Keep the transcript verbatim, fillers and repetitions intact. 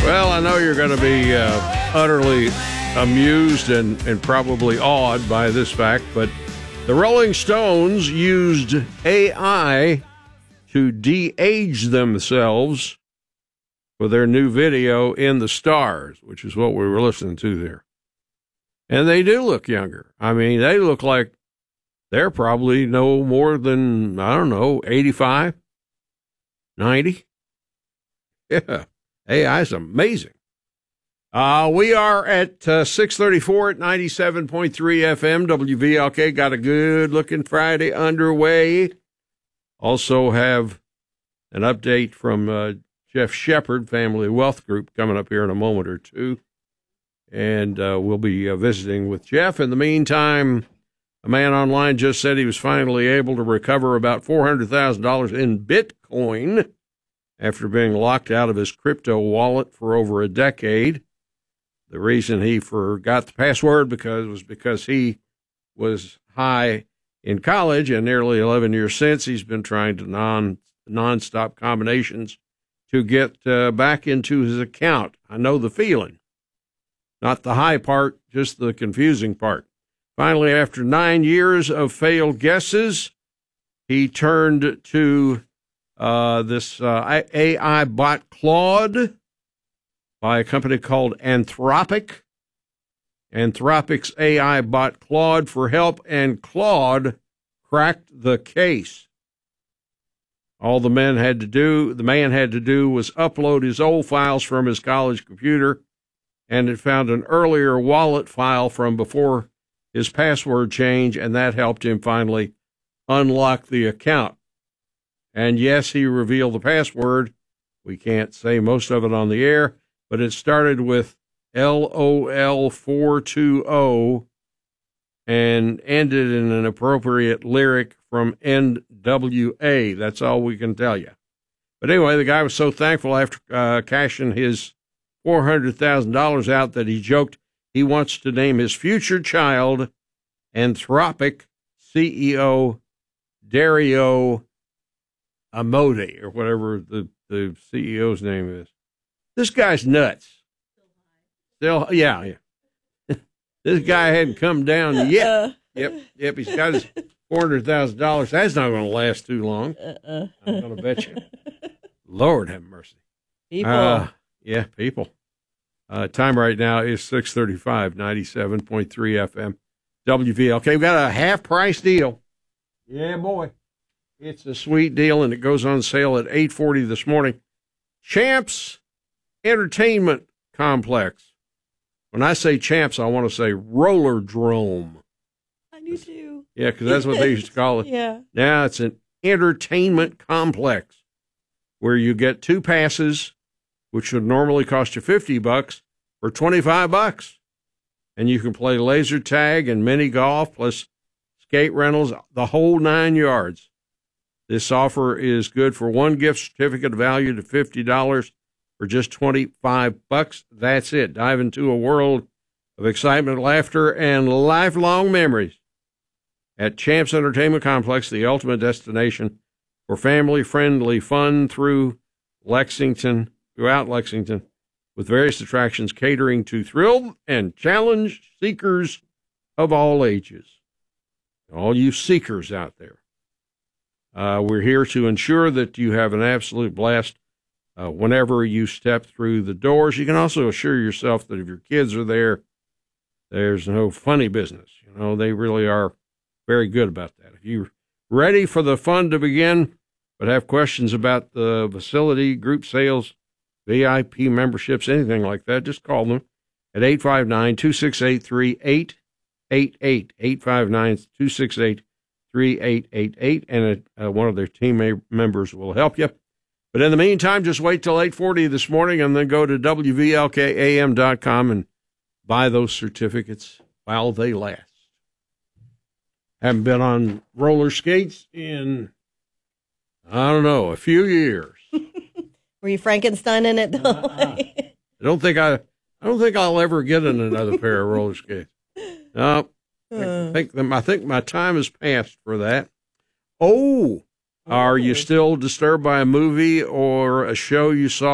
Well, I know you're going to be uh, utterly amused and, and probably awed by this fact, but the Rolling Stones used A I to de-age themselves for their new video, In the Stars, which is what we were listening to there. And they do look younger. I mean, they look like they're probably no more than, I don't know, eighty-five, ninety. Yeah, A I is amazing. Uh, we are at uh, six thirty-four at ninety-seven point three F M. W V L K got a good-looking Friday underway. Also have an update from uh, Jeff Shepard, Family Wealth Group, coming up here in a moment or two. And uh, we'll be uh, visiting with Jeff. In the meantime, a man online just said he was finally able to recover about four hundred thousand dollars in Bitcoin after being locked out of his crypto wallet for over a decade. The reason he forgot the password because was because he was high in college, and nearly eleven years since, he's been trying to non nonstop combinations to get uh, back into his account. I know the feeling. Not the high part, just the confusing part. Finally, after nine years of failed guesses, he turned to uh, this uh, A I bot Claude by a company called Anthropic. Anthropic's A I bot Claude for help, and Claude cracked the case. All the man had to do, the man had to do was upload his old files from his college computer, and it found an earlier wallet file from before his password change, and that helped him finally unlock the account. And yes, he revealed the password. We can't say most of it on the air, but it started with L O L four two zero and ended in an appropriate lyric from N W A. That's all we can tell you. But anyway, the guy was so thankful after uh, cashing his four hundred thousand dollars out that he joked he wants to name his future child Anthropic C E O Dario Amodei, or whatever the, the C E O's name is. This guy's nuts. Still, yeah, yeah. This guy hadn't come down yet. Uh, yep, yep. He's got his four hundred thousand dollars. That's not going to last too long. Uh, I'm going to bet you. Lord have mercy. People. Uh, yeah, people. Uh, time right now is six thirty-five, ninety-seven point three F M, W V L K. We've got a half-price deal. Yeah, boy. It's a sweet deal, and it goes on sale at eight forty this morning. Champs Entertainment Complex. When I say Champs, I want to say Roller Drome. I do too. Yeah, because that's what they used to call it. Yeah. Now it's an entertainment complex where you get two passes, which would normally cost you fifty bucks, for twenty-five bucks. And you can play laser tag and mini golf, plus skate rentals, the whole nine yards. This offer is good for one gift certificate valued at fifty dollars for just twenty-five bucks. That's it. Dive into a world of excitement, laughter, and lifelong memories at Champs Entertainment Complex, the ultimate destination for family-friendly fun through Lexington, throughout Lexington, with various attractions catering to thrill and challenge seekers of all ages. All you seekers out there. Uh, we're here to ensure that you have an absolute blast uh, whenever you step through the doors. You can also assure yourself that if your kids are there, there's no funny business. You know, they really are very good about that. If you're ready for the fun to begin, but have questions about the facility, group sales, V I P memberships, anything like that, just call them at eight five nine, two six eight, three eight eight eight, eight five nine, two six eight, three eight eight eight, and uh, one of their team members will help you. But in the meantime, just wait till eight forty this morning and then go to W V L K A M dot com and buy those certificates while they last. Haven't been on roller skates in, I don't know, a few years. Were you Frankenstein in it? uh-uh. I don't think I. I don't think I'll ever get in another pair of roller skates. No, uh. I think I think my time has passed for that. Oh, are you still disturbed by a movie or a show you saw